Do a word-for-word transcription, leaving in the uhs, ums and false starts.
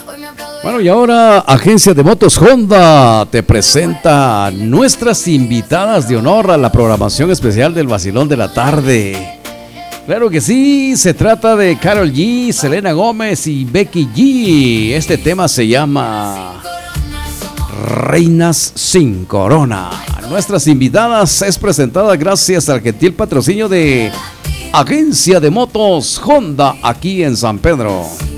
Bueno, y ahora Agencia de Motos Honda te presenta nuestras invitadas de honor a la programación especial del Vacilón de la Tarde. Claro que sí, se trata de Karol G, Selena Gómez y Becky G. Este tema se llama Reinas sin Corona. Nuestras invitadas es presentada gracias al gentil patrocinio de Agencia de Motos Honda aquí en San Pedro.